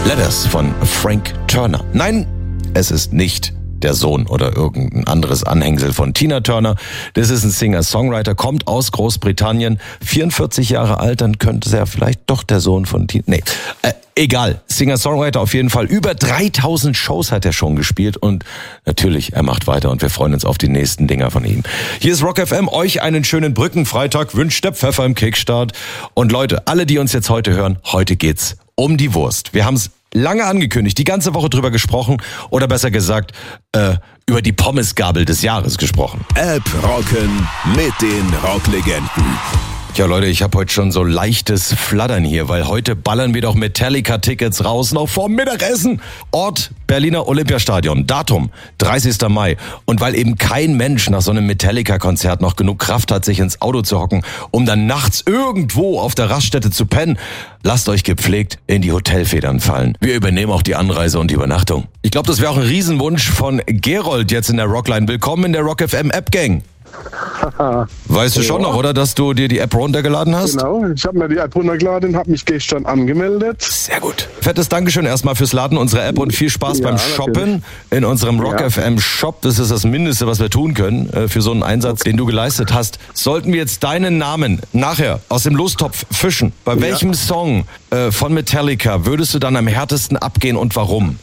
Letters von Frank Turner. Nein, es ist nicht der Sohn oder irgendein anderes Anhängsel von Tina Turner. Das ist ein Singer-Songwriter, kommt aus Großbritannien, 44 Jahre alt, dann könnte es ja vielleicht doch der Sohn von Tina... Nee, egal. Singer-Songwriter auf jeden Fall. Über 3000 Shows hat er schon gespielt und natürlich, er macht weiter und wir freuen uns auf die nächsten Dinger von ihm. Hier ist Rock FM, euch einen schönen Brückenfreitag, wünscht der Pfeffer im Kickstart. Und Leute, alle, die uns jetzt heute hören, heute geht's um die Wurst. Wir haben es lange angekündigt, die ganze Woche drüber gesprochen oder besser gesagt, über die Pommesgabel des Jahres gesprochen. App rocken mit den Rocklegenden. Ja Leute, ich habe heute schon so leichtes Flattern hier, weil heute ballern wir doch Metallica-Tickets raus, noch vorm Mittagessen. Ort Berliner Olympiastadion, Datum 30. Mai. Und weil eben kein Mensch nach so einem Metallica-Konzert noch genug Kraft hat, sich ins Auto zu hocken, um dann nachts irgendwo auf der Raststätte zu pennen, lasst euch gepflegt in die Hotelfedern fallen. Wir übernehmen auch die Anreise und die Übernachtung. Ich glaube, das wäre auch ein Riesenwunsch von Gerold jetzt in der Rockline. Willkommen in der Rock FM App Gang. Weißt du schon noch, oder, dass du dir die App runtergeladen hast? Genau, ich habe mir die App runtergeladen, habe mich gestern angemeldet. Sehr gut. Fettes Dankeschön erstmal fürs Laden unserer App und viel Spaß beim Shoppen in unserem Rock FM Shop. Das ist das Mindeste, was wir tun können für so einen Einsatz, den du geleistet hast. Sollten wir jetzt deinen Namen nachher aus dem Lostopf fischen, bei welchem Song von Metallica würdest du dann am härtesten abgehen und warum?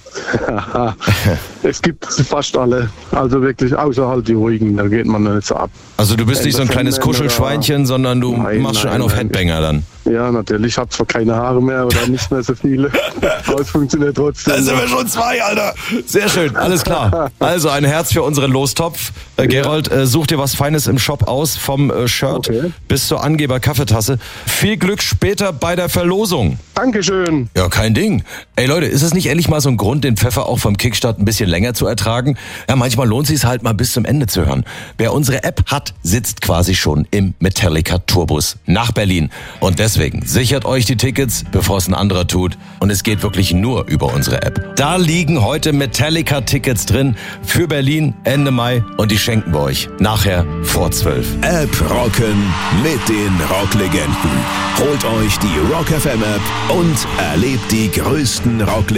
Es gibt fast alle, also wirklich außer halt die ruhigen, da geht man nicht so ab. Also du bist nicht so ein kleines Kuschelschweinchen, sondern du machst schon einen auf Headbanger dann. Ja, natürlich, ich habe zwar keine Haare mehr oder nicht mehr so viele, aber es funktioniert trotzdem. Da sind wir schon zwei, Alter. Sehr schön, alles klar. Also ein Herz für unseren Lostopf. Gerold, such dir was Feines im Shop aus, vom Shirt bis zur Angeber-Kaffeetasse. Viel Glück später bei der Verlosung. Dankeschön. Ja, kein Ding. Ey Leute, ist es nicht endlich mal so ein Grund, den Pfeffer auch vom Kickstart ein bisschen länger zu ertragen? Ja, manchmal lohnt es sich halt mal bis zum Ende zu hören. Wer unsere App hat, sitzt quasi schon im Metallica-Tourbus nach Berlin. Und deswegen sichert euch die Tickets, bevor es ein anderer tut. Und es geht wirklich nur über unsere App. Da liegen heute Metallica-Tickets drin für Berlin Ende Mai und die schenken wir euch nachher vor 12. App rocken mit den Rocklegenden. Holt euch die Rock FM App und erlebt die größten Rocklegenden